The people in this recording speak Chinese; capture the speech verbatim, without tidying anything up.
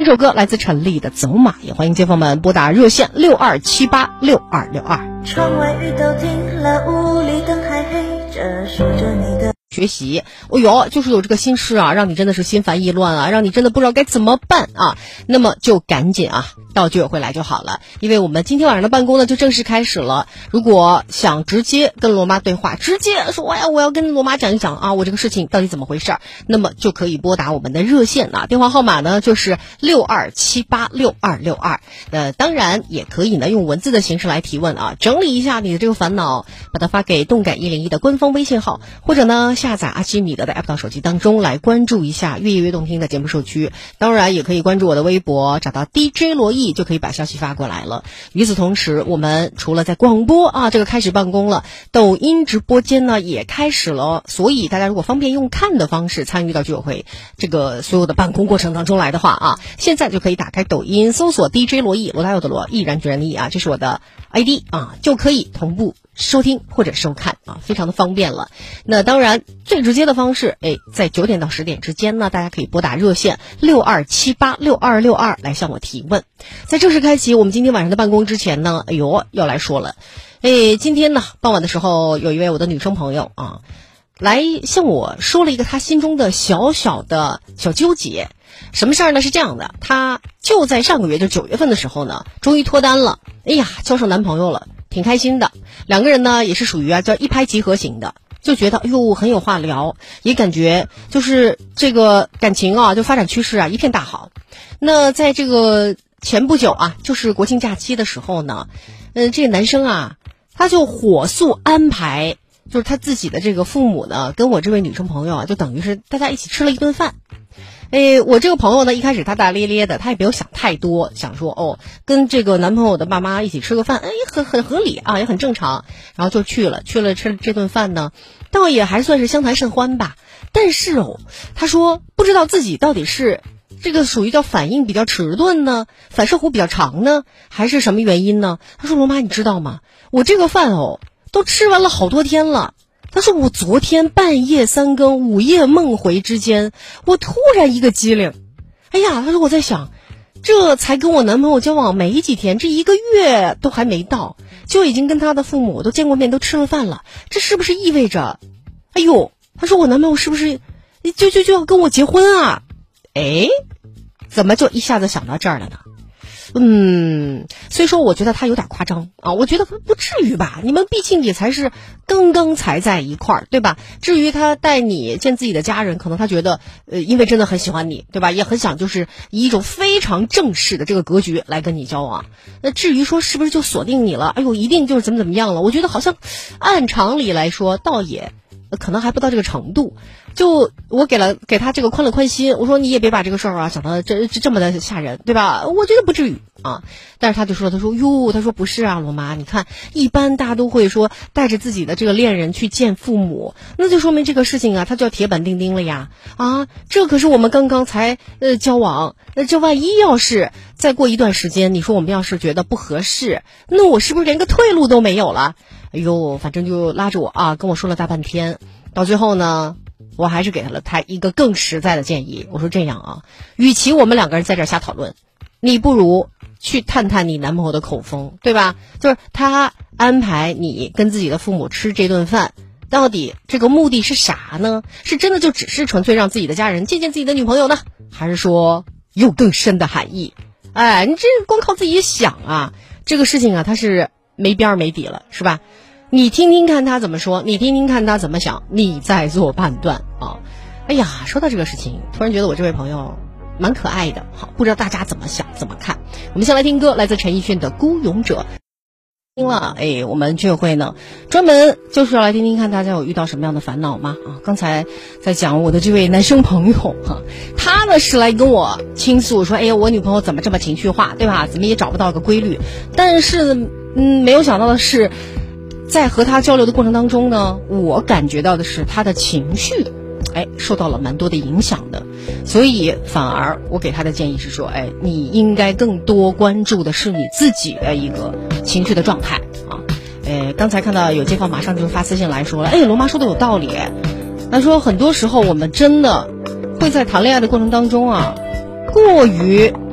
首歌来自陈粒的《走马》，也欢迎街坊们拨打热线六二七八六二六二。 窗外雨都停了，屋里灯还黑着，数着你的学习，哦哟，就是有这个心事啊，让你真的是心烦意乱啊，让你真的不知道该怎么办啊，那么就赶紧啊到居委会来就好了，因为我们今天晚上的办公呢就正式开始了。如果想直接跟罗妈对话，直接说哎呀我要跟罗妈讲一讲啊我这个事情到底怎么回事，那么就可以拨打我们的热线啊，电话号码呢就是六二七八六二六二。呃，当然也可以呢用文字的形式来提问啊，整理一下你的这个烦恼，把它发给动感一零一的官方微信号，或者呢下载阿基米德的 app 到手机当中来关注一下越夜越动听的节目社区。当然也可以关注我的微博，找到 D J 罗毅就可以把消息发过来了。与此同时，我们除了在广播啊这个开始办公了，抖音直播间呢也开始了，所以大家如果方便用看的方式参与到居委会这个所有的办公过程当中来的话啊，现在就可以打开抖音搜索 D J 罗毅，罗大佑的罗，毅然决然的毅啊，这是我的 I D 啊，就可以同步收听或者收看啊，非常的方便了。那当然最直接的方式，哎，在九点到十点之间呢，大家可以拨打热线六二七八六二六二来向我提问。在正式开启我们今天晚上的办公之前呢，哎呦要来说了，哎，今天呢傍晚的时候，有一位我的女生朋友啊，来向我说了一个她心中的小小的小纠结。什么事儿呢？是这样的，她就在上个月，就九月份的时候呢，终于脱单了，哎呀，交上男朋友了。挺开心的，两个人呢也是属于啊叫一拍即合型的，就觉得哎呦很有话聊，也感觉就是这个感情啊就发展趋势啊一片大好。那在这个前不久啊，就是国庆假期的时候呢，嗯、呃，这个男生啊他就火速安排，就是他自己的这个父母呢跟我这位女生朋友啊，就等于是大家一起吃了一顿饭。哎，我这个朋友呢，一开始大大咧咧的，他也没有想太多，想说哦，跟这个男朋友的爸妈一起吃个饭，哎，很很合理啊，也很正常，然后就去了，去了吃这顿饭呢，倒也还算是相谈甚欢吧。但是哦，他说不知道自己到底是这个属于叫反应比较迟钝呢，反射弧比较长呢，还是什么原因呢？他说罗妈，你知道吗？我这个饭哦，都吃完了好多天了。他说我昨天半夜三更午夜梦回之间，我突然一个机灵，哎呀，他说我在想，这才跟我男朋友交往没几天，这一个月都还没到，就已经跟他的父母都见过面，都吃了饭了，这是不是意味着，哎呦，他说我男朋友是不是就就就要跟我结婚啊？哎，怎么就一下子想到这儿了呢？嗯，虽说我觉得他有点夸张啊，我觉得不至于吧，你们毕竟也才是刚刚才在一块儿，对吧？至于他带你见自己的家人，可能他觉得呃，因为真的很喜欢你，对吧？也很想就是以一种非常正式的这个格局来跟你交往。那至于说是不是就锁定你了，哎呦一定就是怎么怎么样了，我觉得好像按常理来说倒也可能还不到这个程度。就我给了给他这个宽了宽心，我说你也别把这个事儿啊想得这这么的吓人，对吧？我觉得不至于啊。但是他就说，他说哟，他说不是啊，罗妈，你看一般大家都会说带着自己的这个恋人去见父母，那就说明这个事情啊，他就要铁板钉钉了呀。啊，这可是我们刚刚才呃交往，那这万一要是再过一段时间，你说我们要是觉得不合适，那我是不是连个退路都没有了？哎呦，反正就拉着我啊，跟我说了大半天，到最后呢。我还是给他了他一个更实在的建议，我说这样啊，与其我们两个人在这儿瞎讨论，你不如去探探你男朋友的口风，对吧？就是他安排你跟自己的父母吃这顿饭，到底这个目的是啥呢？是真的就只是纯粹让自己的家人见见自己的女朋友呢，还是说有更深的含义？哎，你这光靠自己想啊，这个事情啊，它是没边儿没底了，是吧？你听听看他怎么说，你听听看他怎么想，你再做判断啊！哎呀，说到这个事情，突然觉得我这位朋友蛮可爱的，好，不知道大家怎么想怎么看。我们先来听歌，来自陈奕迅的《孤勇者》。听了，哎，我们居委会呢，专门就是要来听听看大家有遇到什么样的烦恼吗？啊，刚才在讲我的这位男生朋友哈、啊，他呢是来跟我倾诉说，哎呀，我女朋友怎么这么情绪化，对吧？怎么也找不到个规律。但是，嗯，没有想到的是。在和他交流的过程当中呢，我感觉到的是他的情绪哎受到了蛮多的影响的，所以反而我给他的建议是说，哎，你应该更多关注的是你自己的一个情绪的状态啊。哎，刚才看到有街坊马上就发私信来说了，哎，罗妈说的有道理，他说很多时候我们真的会在谈恋爱的过程当中啊，过于